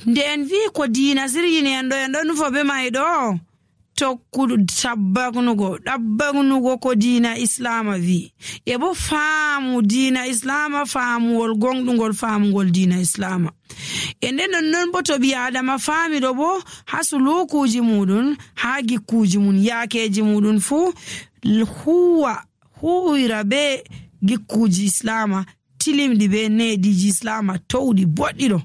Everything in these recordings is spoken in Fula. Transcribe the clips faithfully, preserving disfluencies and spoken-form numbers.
nde en vi ko diina sirjini en ɗo en ɗo nufo be may ɗo tokkuɗo tabbagnugo ɗabbagnugo ko diina islama vi e bo faamu diina islama faamuwol gonɗugol faamugol diina islama e nden non bo to ɓi adama faamiɗo bo ha sulukuji muɗum ha gikkuji mum yaakeji muɗum fuu huwa huwira be gikkuji islama tilimɗi be neɗiji islama towɗi boɗɗi ɗo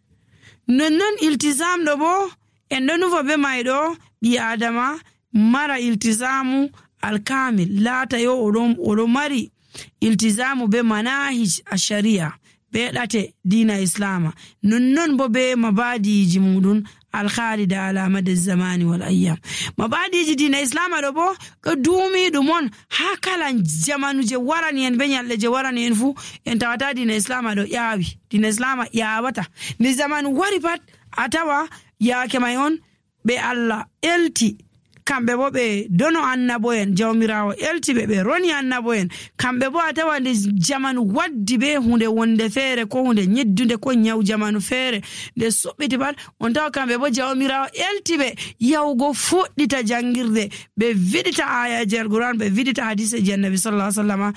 nonnon iltisam ɗo bo en ɗo nufa be mayɗo ɓi adama mara iltisamu alkamil laata yo oɗo oɗo mari iltisamu be manahij asharia be ɗate dina islama nonnon bo be mabadiji muɗum alkhalida ala mada zamani wal ayyam mabadiji dina islama ɗo bo ɗo duumi ɗum on ha kala jamanu je warani en be nyalɗe je warani en fu en tawata dina islama ɗo ƴaawi dina islama ƴaawata nde zamanu wari pat a tawa yaake may on ɓe Allah elti kamɓe bo ɓe dono annabo en jawmirawo elti ɓe ɓe roni annabo en kamɓe bo a tawa nde jamanu waddi be hunde wonde feere ko hunde ñeddude ko ñaw jamanu feere nde soɓɓiti pat on tawa kamɓe bo jawmirawo elti ɓe yawgo fuɗɗita jangirde ɓe vidita ayaji alquran ɓe vidita hadise ji annabi sallallahu alaihi wasallam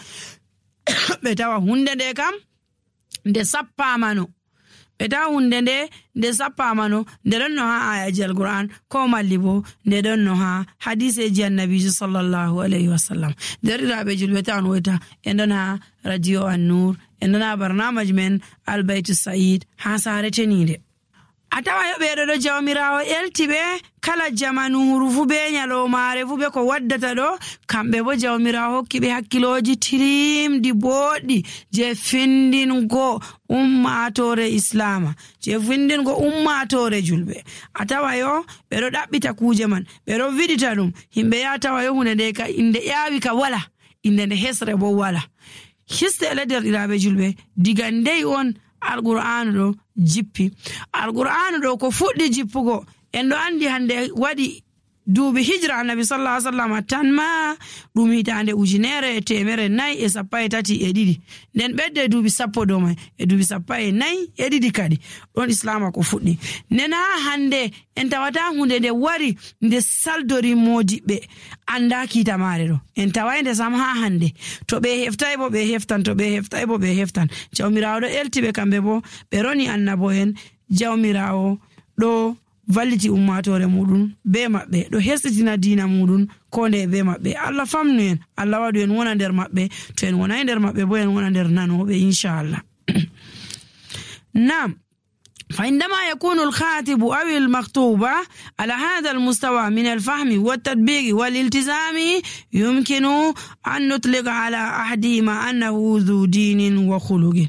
ɓe tawa hunde nde kam nde sappamano ɓe tawa hunde nde nde sappamano nde ɗon no ha ayaji alquran ko malli bo nde ɗon no ha hadiseji annabijo sallallahu alayhi wasallam derɗiraɓe julɓe tawan woyta en ɗon ha radio an-nur en ɗon ha barnamaji men albaytu said ha saare tenide a tawa yoɓeɗo ɗo jawmirawo elti ɓe kala jamanuru fu be nyalomare fu be ko waddata ɗo kamɓe bo jawmirawo hokki ɓe hakkiloji tirimɗi boɗɗi je findingo ummatore islama je findingo ummatore julɓe a tawa yo ɓeɗo ɗaɓɓita kuje man ɓeɗo vidita ɗum himɓe ya tawa yo hunde nde ka inde ƴaawi ka wala inde nde hesre bo wala histe ele derɗiraɓe julɓe diga ndey on alqur'anu ɗo jippi alqur'anu ɗo ko fuɗɗi jippugo en ɗo andi hande waɗi duuɓi hijra annabi sallallahu alaihi wasallam tan ma ɗum hitande ujunere e temere nayi e sappo e tati e ɗiɗi nden ɓedde duuɓi sappo dow may e duuɓi sappo e nayi e ɗiɗi kadi ɗon islama ko fuɗɗi nden ha hande en tawata hunde nde wari nde saldori modiɓɓe anda kiitamare ɗo en tawayde sam ha hande to ɓe heftay bo ɓe heftan to ɓe heftay bo ɓe heftan jawmirawo ɗo eltiɓe kamɓe bo ɓe roni annabo en jawmirawo ɗo valliti ummatore muɗum be maɓɓe ɗo hesitina dina muɗum ko nde be maɓɓe Allah famnu en Allah waɗu en wona nder maɓɓe to en wonay nder maɓɓe bo en wona nder nanoɓe inchallah nam فعندما يكون الخاتب أو المخطوبة على هذا المستوى من الفهم والتطبيق والالتزام يمكن أن نطلق على أحدهما أنه ذو دين وخلق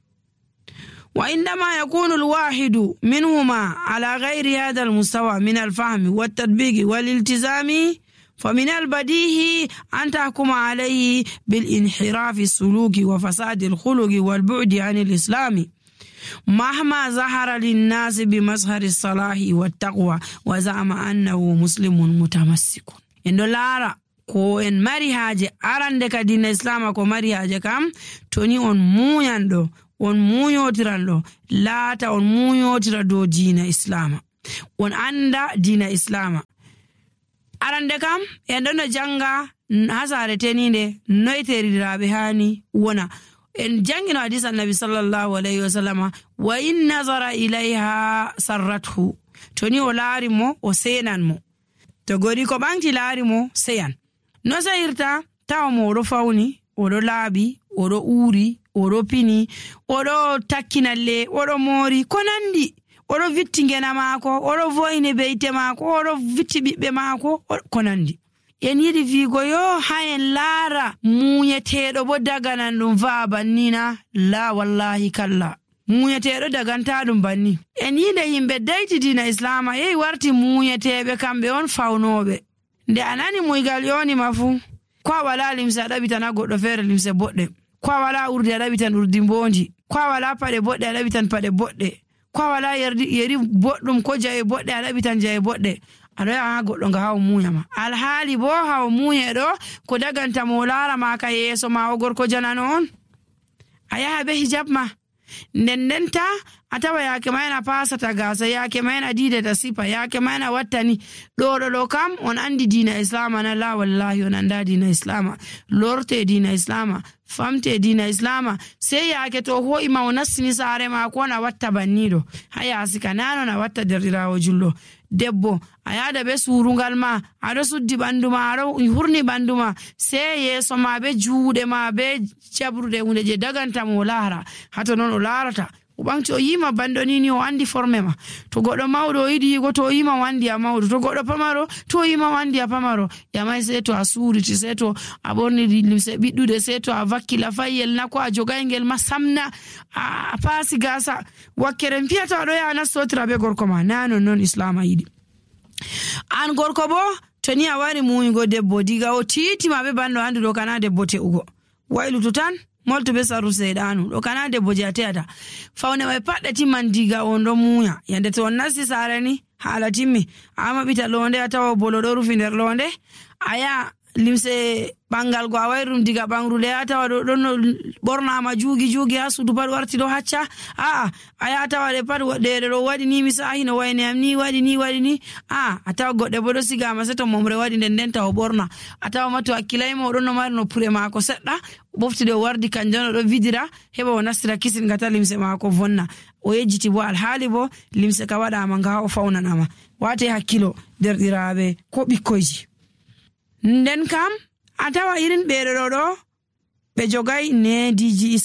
وعندما يكون الواحد منهما على غير هذا المستوى من الفهم والتطبيق والالتزام فمن البديهي أن تحكم عليه بالانحراف السلوكي وفساد الخلق والبعد عن الإسلام مهما ظهر للناس بمظهر الصلاح والتقوى وزعم أنه مسلم متمسك إن لارا ko en mari haje arande ka dina islama ko mari haje kam toni on muyando on muyotiranɗo laata on muyotira dow dina islama on anda dina islama arande kam en ɗon janga ha saare teninde noyteriraɓe hani wona en jangino hadis annabi sallallahu alayhi wa sallam wa in nazara ilayha sarrathu toni o laari mo o senan mo to gori ko ɓanti laari mo seyan no sayirta tawa mo oɗo fawni oɗo laaɓi oɗo uuri oɗo pini oɗo takkinalle oɗo moori ko nandi oɗo vitti ngena maako oɗo voyne beyte maako oɗo vitti ɓiɓɓe maako ko nandi en yiɗi wiigo yo ha en laara muñeteɗo bo daganan ɗum va'a bannina la wallahi kalla muñeteɗo daganta ɗum banni en yiide yimɓe dayti dina islama yehi warti muñeteɓe kamɓe on fawnoɓe nde anani muygal yonima fuu ko a wala limse a ɗaɓitan ha goɗɗo feere limse boɗɗe ko a wala urdi a ɗaɓitan urdi mbondi ko a wala paɗe boɗɗe a ɗaɓitan paɗe boɗɗe ko a wala yeri boɗɗum ko jawe boɗɗe a ɗaɓitan jawe boɗɗe aɗo yaha ha goɗɗo nga hawo muñama alhaali bo hawo muñeɗo ko daganta mo laara ma ka yeeso ma o gorko janano on a yaha be hijab ma nden ndenta atawa yake mayna pasata gasa yake mayna didata sipa yake mayna wattani do do do kam on andi dina islama na la wallahi on anda dina islama lorte dina islama famte dina islama sai yake to ho ima onasini sare ma ko na watta bannido haya sika nano na watta derirawo jullo debbo ayada be surungal ma ado suddi banduma ado hurni banduma sai yeso ma be juude ma be jabrude hunde je daganta mo lara hato non o larata o banti o yima bandoni ni o andi forme ma to godo mawdo yidi go to yima wandi a mawdo to godo pamaro to yima wandi a pamaro ya mai sai to asuri ti sai to abonni limse biddude sai to avakila fayel nako a jogaingel masamna a pasi gasa wakere mpiata do ya na sotra be gorko ma nano non islam yidi an gorko bo to ni a wari muuygo debbo diga o titi mabe bando andi do kana debbo te ugo wailu tutan molto be saru sedanu do kana debbo jateta fawne mai padda timman diga on do muya yande to nasi sarani hala timmi ama bita londe atawo bolo do rufi nder londe aya limse bangal go awairum diga bangrule atawa do don borna ma jugi jugi asudu pad warti do hacca a aya atawa de pad de do wadi ni misahi no wayne am ni wadi ni wadi ni a atawa godde bodo siga ma seto momre wadi den den taw borna atawa matu akilay mo do no mar no pure mako sedda bofti do wardi kanjono do vidira heba o nasira kisin gata limse mako vonna o yejiti bo alhaali bo limse ka wada ma nga o fawnana ma wate hakkilo derdirabe ko bikkoji nden kam atawa irin ɓeɗo ɗo ɓe jogay ne diji